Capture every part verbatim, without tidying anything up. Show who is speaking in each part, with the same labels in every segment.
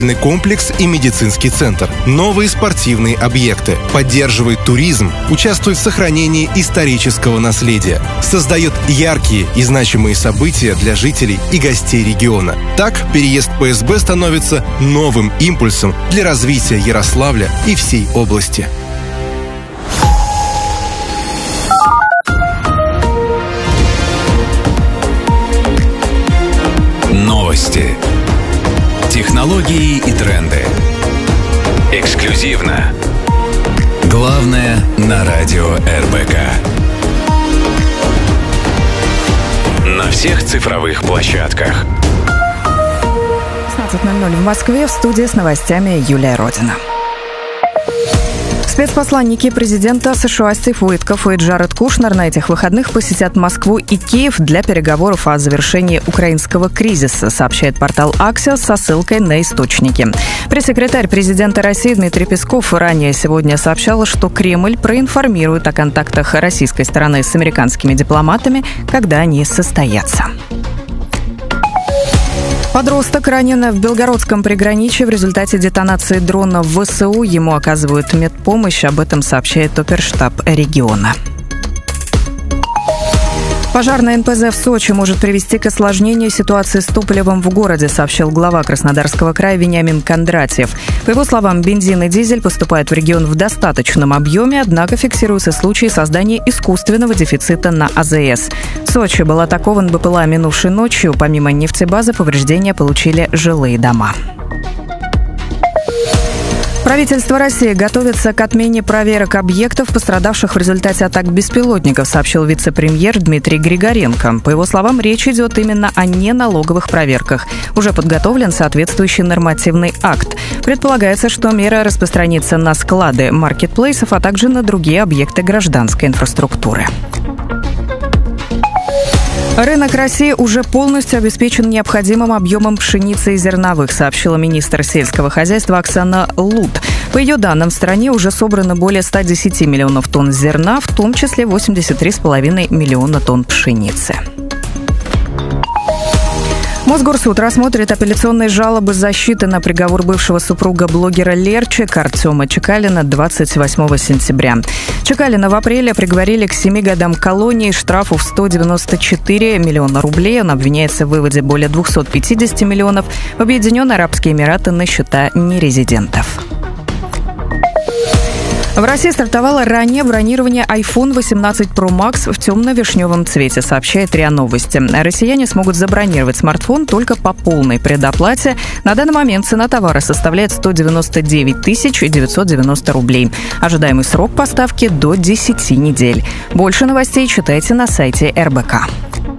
Speaker 1: комплекс и медицинский центр, новые спортивные объекты, поддерживает туризм, участвует в сохранении исторического наследия, создает яркие и значимые события для жителей и гостей региона. Так, переезд ПСБ становится новым импульсом для развития Ярославля и всей области.
Speaker 2: Новости. Технологии и тренды. Эксклюзивно. Главное на радио эр бэ ка. На всех цифровых площадках.
Speaker 3: шестнадцать ноль ноль в Москве. В студии с новостями Юлия Родина. Спецпосланники президента США Стив Уиткоф и Джаред Кушнер на этих выходных посетят Москву и Киев для переговоров о завершении украинского кризиса, сообщает портал Axios со ссылкой на источники. Пресс-секретарь президента России Дмитрий Песков ранее сегодня сообщал, что Кремль проинформирует о контактах российской стороны с американскими дипломатами, когда они состоятся. Подросток ранен в Белгородском приграничье в результате детонации дрона в вэ эс у. Ему оказывают медпомощь. Об этом сообщает оперштаб региона. Пожар на эн пэ зэ в Сочи может привести к осложнению ситуации с топливом в городе, сообщил глава Краснодарского края Вениамин Кондратьев. По его словам, бензин и дизель поступают в регион в достаточном объеме, однако фиксируются случаи создания искусственного дефицита на а зэ эс. Сочи был атакован бэ пэ эл а минувшей ночью. Помимо нефтебазы повреждения получили жилые дома. Правительство России готовится к отмене проверок объектов, пострадавших в результате атак беспилотников, сообщил вице-премьер Дмитрий Григоренко. По его словам, речь идет именно о неналоговых проверках. Уже подготовлен соответствующий нормативный акт. Предполагается, что мера распространится на склады маркетплейсов, а также на другие объекты гражданской инфраструктуры. Рынок России уже полностью обеспечен необходимым объемом пшеницы и зерновых, сообщила министр сельского хозяйства Оксана Лут. По ее данным, в стране уже собрано более ста десяти миллионов тонн зерна, в том числе восемьдесят три целых пять десятых миллиона тонн пшеницы. Мосгорсуд рассмотрит апелляционные жалобы защиты на приговор бывшего супруга блогера Лерчик Артема Чекалина двадцать восьмого сентября. Чекалина в апреле приговорили к семи годам колонии, штрафу в сто девяносто четыре миллиона рублей. Он обвиняется в выводе более двухсот пятидесяти миллионов в Объединенные Арабские Эмираты на счета нерезидентов. В России стартовало раннее бронирование айфон восемнадцать про макс в темно-вишневом цвете, сообщает РИА Новости. Россияне смогут забронировать смартфон только по полной предоплате. На данный момент цена товара составляет сто девяносто девять тысяч девятьсот девяносто рублей. Ожидаемый срок поставки до десяти недель. Больше новостей читайте на сайте эр бэ ка.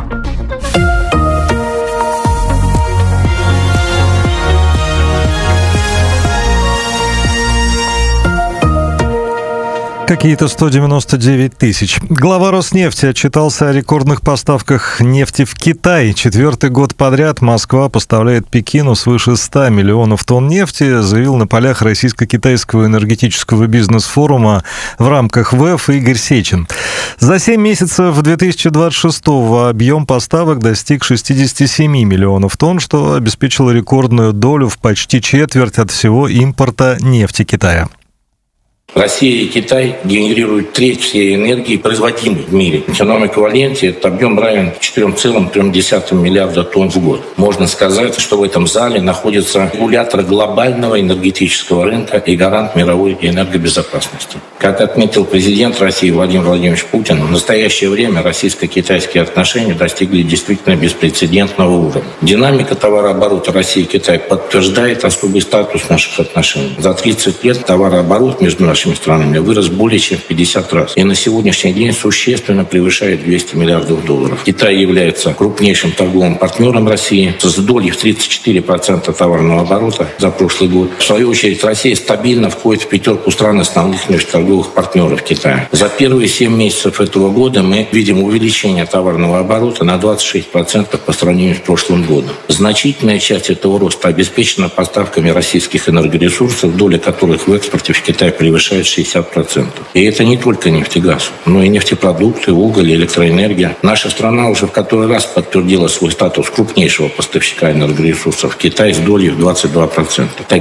Speaker 4: Какие-то сто девяносто девять тысяч. Глава Роснефти отчитался о рекордных поставках нефти в Китай. Четвертый год подряд Москва поставляет Пекину свыше ста миллионов тонн нефти, заявил на полях Российско-Китайского энергетического бизнес-форума в рамках вэ эф Игорь Сечин. За семь месяцев две тысячи двадцать шестого объем поставок достиг шестидесяти семи миллионов тонн, что обеспечило рекордную долю в почти четверть от всего импорта нефти Китая.
Speaker 5: Россия и Китай генерируют треть всей энергии, производимой в мире. В феномене эквиваленте этот объем равен четырем целым трём десятым миллиарда тонн в год. Можно сказать, что в этом зале находится регулятор глобального энергетического рынка и гарант мировой энергобезопасности. Как отметил президент России Владимир Владимирович Путин, в настоящее время российско-китайские отношения достигли действительно беспрецедентного уровня. Динамика товарооборота России и Китая подтверждает особый статус наших отношений. За тридцать лет товарооборот между нашими странами вырос более чем в пятьдесят раз и на сегодняшний день существенно превышает двести миллиардов долларов. Китай является крупнейшим торговым партнером России с долей в тридцать четыре процента товарного оборота за прошлый год. В свою очередь, Россия стабильно входит в пятерку стран основных межторговых партнеров Китая. За первые семь месяцев этого года мы видим увеличение товарного оборота на двадцать шесть процентов по сравнению с прошлым годом. Значительная часть этого роста обеспечена поставками российских энергоресурсов, доля которых в экспорте в Китай превышает превышает шестьдесят процентов. И это не только нефтегаз, но и нефтепродукты, уголь, электроэнергия. Наша страна уже в который раз подтвердила свой статус крупнейшего поставщика энергоресурсов. Китай с долей в двадцать два процента.